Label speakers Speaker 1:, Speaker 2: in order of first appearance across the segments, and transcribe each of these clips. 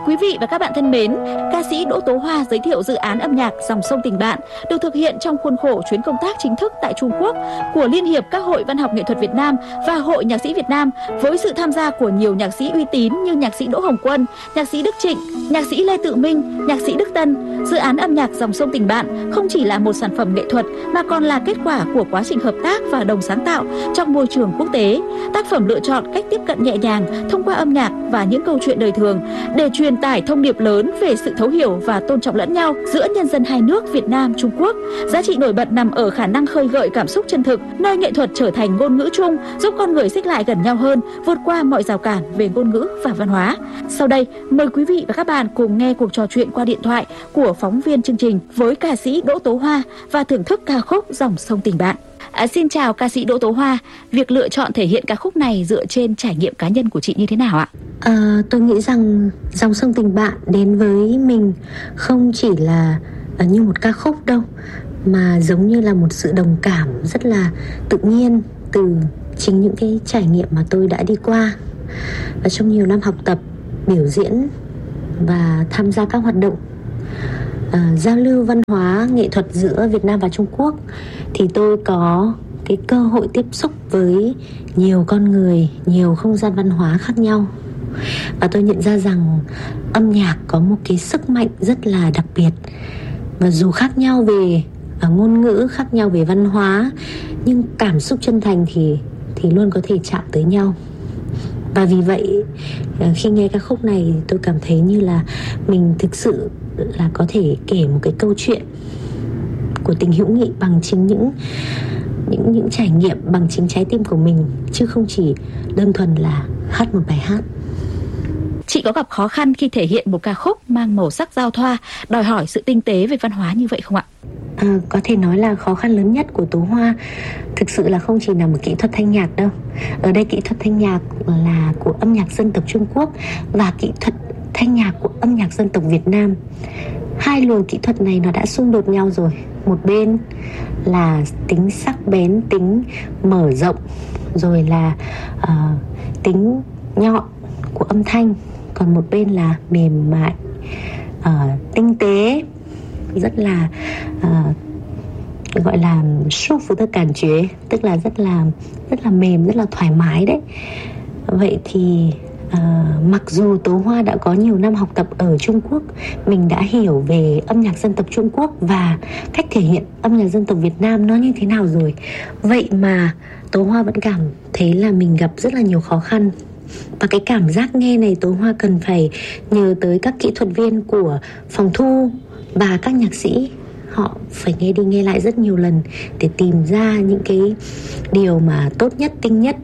Speaker 1: Quý vị và các bạn thân mến, ca sĩ Đỗ Tố Hoa giới thiệu dự án âm nhạc Dòng sông tình bạn được thực hiện trong khuôn khổ chuyến công tác chính thức tại Trung Quốc của Liên hiệp các hội văn học nghệ thuật Việt Nam và Hội Nhạc sĩ Việt Nam, với sự tham gia của nhiều nhạc sĩ uy tín như nhạc sĩ Đỗ Hồng Quân, nhạc sĩ Đức Trịnh, nhạc sĩ Lê Tự Minh, nhạc sĩ Đức Tân. Dự án âm nhạc Dòng sông tình bạn không chỉ là một sản phẩm nghệ thuật mà còn là kết quả của quá trình hợp tác và đồng sáng tạo trong môi trường quốc tế. Tác phẩm lựa chọn cách tiếp cận nhẹ nhàng thông qua âm nhạc và những câu chuyện đời thường để truyền tải thông điệp lớn về sự thấu hiểu và tôn trọng lẫn nhau giữa nhân dân hai nước Việt Nam, Trung Quốc. Giá trị nổi bật nằm ở khả năng khơi gợi cảm xúc chân thực, nơi nghệ thuật trở thành ngôn ngữ chung, giúp con người xích lại gần nhau hơn, vượt qua mọi rào cản về ngôn ngữ và văn hóa. Sau đây, mời quý vị và các bạn cùng nghe cuộc trò chuyện qua điện thoại của phóng viên chương trình với ca sĩ Đỗ Tố Hoa và thưởng thức ca khúc Dòng sông tình bạn. Xin chào ca sĩ Đỗ Tố Hoa, việc lựa chọn thể hiện ca khúc này dựa trên trải nghiệm cá nhân của chị như thế nào ạ?
Speaker 2: Tôi nghĩ rằng Dòng sông tình bạn đến với mình không chỉ là như một ca khúc đâu, mà giống như là một sự đồng cảm rất là tự nhiên từ chính những cái trải nghiệm mà tôi đã đi qua. Và trong nhiều năm học tập, biểu diễn và tham gia các hoạt động giao lưu văn hóa nghệ thuật giữa Việt Nam và Trung Quốc, thì tôi có cái cơ hội tiếp xúc với nhiều con người, nhiều không gian văn hóa khác nhau. Và tôi nhận ra rằng âm nhạc có một cái sức mạnh rất là đặc biệt. Và dù khác nhau về ngôn ngữ, khác nhau về văn hóa, nhưng cảm xúc chân thành thì luôn có thể chạm tới nhau. Và vì vậy khi nghe ca khúc này, tôi cảm thấy như là mình thực sự là có thể kể một cái câu chuyện của tình hữu nghị bằng chính những trải nghiệm, bằng chính trái tim của mình, chứ không chỉ đơn thuần là hát một bài hát.
Speaker 1: Chị có gặp khó khăn khi thể hiện một ca khúc mang màu sắc giao thoa, đòi hỏi sự tinh tế về văn hóa như vậy không ạ?
Speaker 2: Có thể nói là khó khăn lớn nhất của Tố Hoa thực sự là không chỉ nằm ở kỹ thuật thanh nhạc đâu. Ở đây kỹ thuật thanh nhạc là của âm nhạc dân tộc Trung Quốc và kỹ thuật thanh nhạc của âm nhạc dân tộc Việt Nam. Hai luồng kỹ thuật này nó đã xung đột nhau rồi. Một bên là tính sắc bén, tính mở rộng, rồi là tính nhọn của âm thanh. Còn một bên là mềm mại, tinh tế, rất là gọi là舒服的感觉, tức là rất là mềm, rất là thoải mái đấy. Vậy thì mặc dù Tố Hoa đã có nhiều năm học tập ở Trung Quốc, mình đã hiểu về âm nhạc dân tộc Trung Quốc và cách thể hiện âm nhạc dân tộc Việt Nam nó như thế nào rồi, vậy mà Tố Hoa vẫn cảm thấy là mình gặp rất là nhiều khó khăn. Và cái cảm giác nghe này Tố Hoa cần phải nhờ tới các kỹ thuật viên của phòng thu và các nhạc sĩ. Họ phải nghe đi nghe lại rất nhiều lần để tìm ra những cái điều mà tốt nhất, tinh nhất,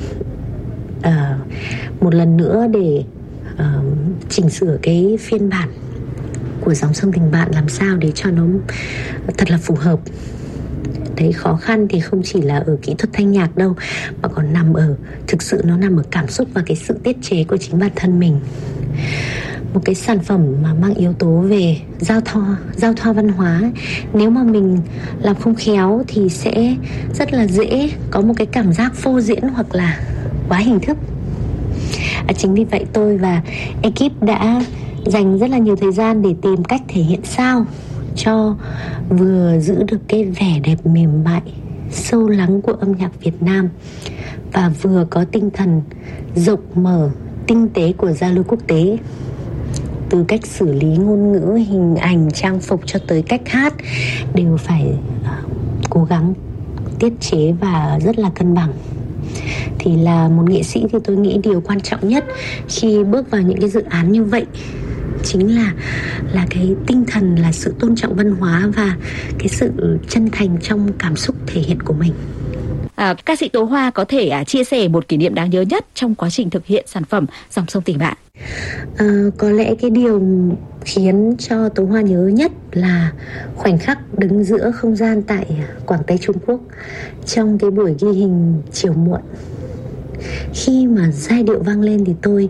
Speaker 2: một lần nữa để chỉnh sửa cái phiên bản của Dòng sông tình bạn làm sao để cho nó thật là phù hợp. Đấy, khó khăn thì không chỉ là ở kỹ thuật thanh nhạc đâu, mà còn thực sự nó nằm ở cảm xúc và cái sự tiết chế của chính bản thân mình. Một cái sản phẩm mà mang yếu tố về giao thoa văn hóa, nếu mà mình làm không khéo thì sẽ rất là dễ có một cái cảm giác phô diễn hoặc là quá hình thức. Chính vì vậy tôi và ekip đã dành rất là nhiều thời gian để tìm cách thể hiện sao cho vừa giữ được cái vẻ đẹp mềm mại, sâu lắng của âm nhạc Việt Nam và vừa có tinh thần rộng mở, tinh tế của giao lưu quốc tế. Từ cách xử lý ngôn ngữ, hình ảnh, trang phục cho tới cách hát đều phải cố gắng tiết chế và rất là cân bằng. Thì là một nghệ sĩ thì tôi nghĩ điều quan trọng nhất khi bước vào những cái dự án như vậy chính là cái tinh thần, là sự tôn trọng văn hóa và cái sự chân thành trong cảm xúc thể hiện của mình.
Speaker 1: Ca sĩ Tố Hoa có thể chia sẻ một kỷ niệm đáng nhớ nhất trong quá trình thực hiện sản phẩm Dòng sông tình bạn?
Speaker 2: Có lẽ cái điều khiến cho Tố Hoa nhớ nhất là khoảnh khắc đứng giữa không gian tại Quảng Tây, Trung Quốc trong cái buổi ghi hình chiều muộn. Khi mà giai điệu vang lên thì tôi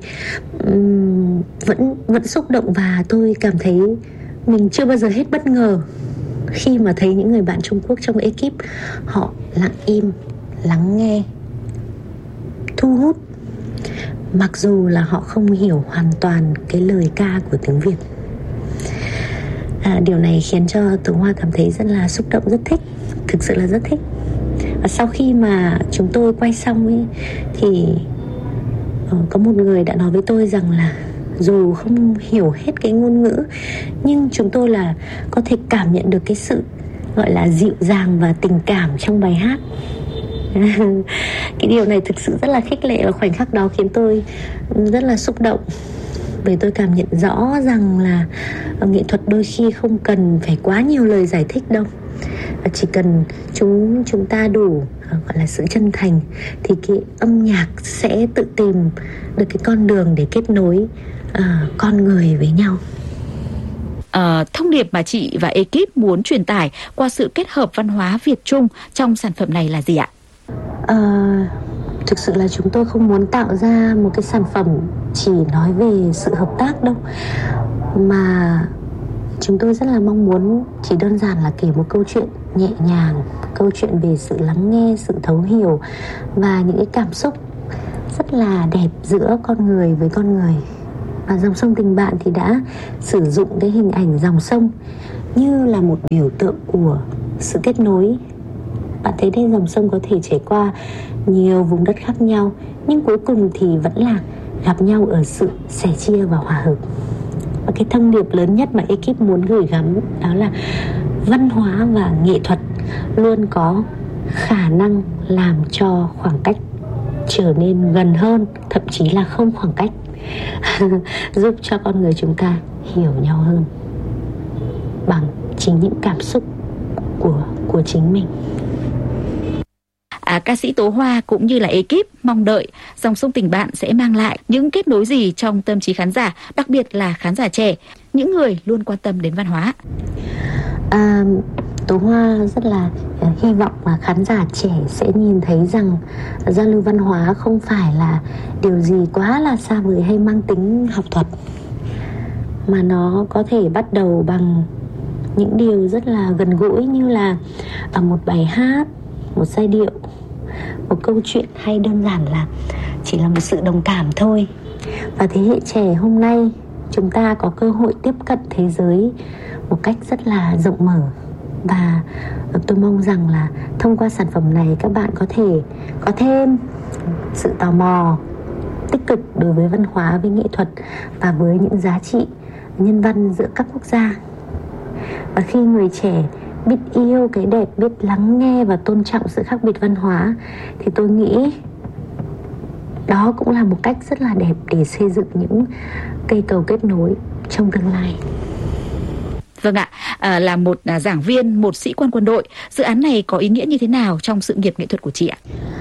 Speaker 2: vẫn xúc động và tôi cảm thấy mình chưa bao giờ hết bất ngờ khi mà thấy những người bạn Trung Quốc trong ekip họ lặng im, lắng nghe, thu hút mặc dù là họ không hiểu hoàn toàn cái lời ca của tiếng Việt. Điều này khiến cho Tố Hoa cảm thấy rất là xúc động, rất thích, thực sự là rất thích. Và sau khi mà chúng tôi quay xong ấy, thì có một người đã nói với tôi rằng là dù không hiểu hết cái ngôn ngữ, nhưng chúng tôi là có thể cảm nhận được cái sự gọi là dịu dàng và tình cảm trong bài hát. Cái điều này thực sự rất là khích lệ, và khoảnh khắc đó khiến tôi rất là xúc động. Bởi tôi cảm nhận rõ rằng là nghệ thuật đôi khi không cần phải quá nhiều lời giải thích đâu. Chỉ cần chúng ta đủ gọi là sự chân thành, thì cái âm nhạc sẽ tự tìm được cái con đường để kết nối con người với nhau.
Speaker 1: Thông điệp mà chị và ekip muốn truyền tải qua sự kết hợp văn hóa Việt Trung trong sản phẩm này là gì ạ?
Speaker 2: Thực sự là chúng tôi không muốn tạo ra một cái sản phẩm chỉ nói về sự hợp tác đâu, mà chúng tôi rất là mong muốn chỉ đơn giản là kể một câu chuyện nhẹ nhàng, câu chuyện về sự lắng nghe, sự thấu hiểu và những cái cảm xúc rất là đẹp giữa con người với con người. Và Dòng Sông Tình Bạn thì đã sử dụng cái hình ảnh dòng sông như là một biểu tượng của sự kết nối. Bạn thấy đấy, dòng sông có thể chảy qua nhiều vùng đất khác nhau, nhưng cuối cùng thì vẫn là gặp nhau ở sự sẻ chia và hòa hợp. Và cái thông điệp lớn nhất mà ekip muốn gửi gắm đó là văn hóa và nghệ thuật luôn có khả năng làm cho khoảng cách trở nên gần hơn, thậm chí là không khoảng cách. Giúp cho con người chúng ta hiểu nhau hơn bằng chính những cảm xúc của chính mình.
Speaker 1: Ca sĩ Tố Hoa cũng như là ekip mong đợi Dòng Sông Tình Bạn sẽ mang lại những kết nối gì trong tâm trí khán giả, đặc biệt là khán giả trẻ, những người luôn quan tâm đến văn hóa?
Speaker 2: Tố Hoa rất là hy vọng là khán giả trẻ sẽ nhìn thấy rằng giao lưu văn hóa không phải là điều gì quá là xa vời hay mang tính học thuật, mà nó có thể bắt đầu bằng những điều rất là gần gũi, như là một bài hát, một giai điệu, một câu chuyện, hay đơn giản là chỉ là một sự đồng cảm thôi. Và thế hệ trẻ hôm nay chúng ta có cơ hội tiếp cận thế giới một cách rất là rộng mở. Và tôi mong rằng là thông qua sản phẩm này các bạn có thể có thêm sự tò mò tích cực đối với văn hóa, với nghệ thuật và với những giá trị nhân văn giữa các quốc gia. Và khi người trẻ biết yêu cái đẹp, biết lắng nghe và tôn trọng sự khác biệt văn hóa, thì tôi nghĩ đó cũng là một cách rất là đẹp để xây dựng những cây cầu kết nối trong tương lai.
Speaker 1: Vâng ạ, là một giảng viên, một sĩ quan quân đội, dự án này có ý nghĩa như thế nào trong sự nghiệp nghệ thuật của chị ạ?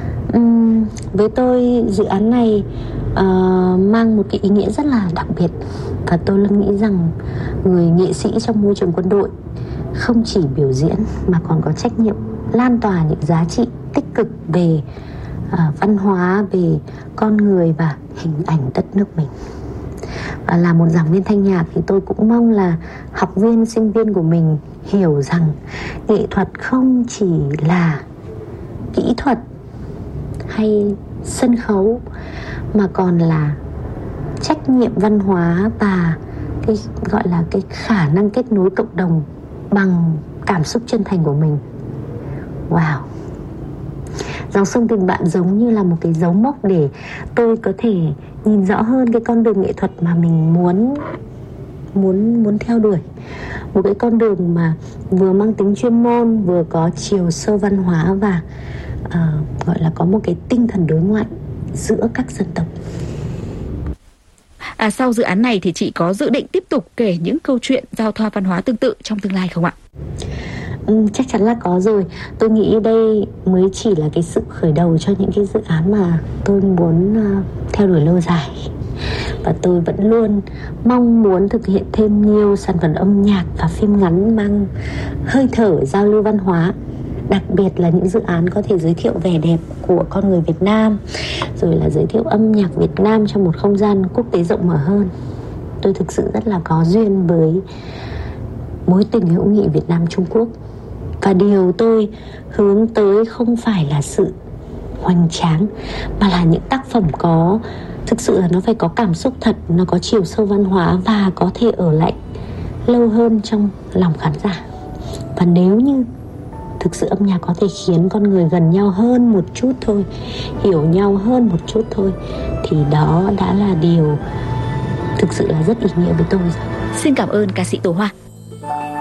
Speaker 2: Với tôi, dự án này mang một cái ý nghĩa rất là đặc biệt. Và tôi luôn nghĩ rằng người nghệ sĩ trong môi trường quân đội không chỉ biểu diễn mà còn có trách nhiệm lan tỏa những giá trị tích cực về văn hóa, về con người và hình ảnh đất nước mình. Và là một giảng viên thanh nhạc thì tôi cũng mong là học viên, sinh viên của mình hiểu rằng nghệ thuật không chỉ là kỹ thuật hay sân khấu, mà còn là trách nhiệm văn hóa và cái gọi là cái khả năng kết nối cộng đồng bằng cảm xúc chân thành của mình. Wow! Dòng Sông Tình Bạn giống như là một cái dấu mốc để tôi có thể nhìn rõ hơn cái con đường nghệ thuật mà mình muốn theo đuổi. Một cái con đường mà vừa mang tính chuyên môn, vừa có chiều sâu văn hóa và gọi là có một cái tinh thần đối ngoại giữa các dân tộc.
Speaker 1: Sau dự án này thì chị có dự định tiếp tục kể những câu chuyện giao thoa văn hóa tương tự trong tương lai không ạ?
Speaker 2: Chắc chắn là có rồi. Tôi nghĩ đây mới chỉ là cái sự khởi đầu cho những cái dự án mà tôi muốn theo đuổi lâu dài. Và tôi vẫn luôn mong muốn thực hiện thêm nhiều sản phẩm âm nhạc và phim ngắn mang hơi thở giao lưu văn hóa. Đặc biệt là những dự án có thể giới thiệu vẻ đẹp của con người Việt Nam, rồi là giới thiệu âm nhạc Việt Nam trong một không gian quốc tế rộng mở hơn. Tôi thực sự rất là có duyên với mối tình hữu nghị Việt Nam Trung Quốc. Và điều tôi hướng tới không phải là sự hoành tráng, mà là những tác phẩm có Thực sự là nó phải có cảm xúc thật, nó có chiều sâu văn hóa và có thể ở lại lâu hơn trong lòng khán giả. Và nếu như thực sự âm nhạc có thể khiến con người gần nhau hơn một chút thôi, hiểu nhau hơn một chút thôi, thì đó đã là điều thực sự là rất ý nghĩa với tôi rồi.
Speaker 1: Xin cảm ơn ca sĩ Tố Hoa.